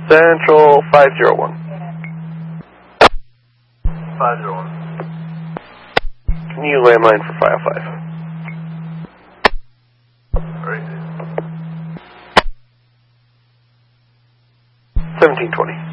Central 501. 501. Can you landline for 505? Right. 1720.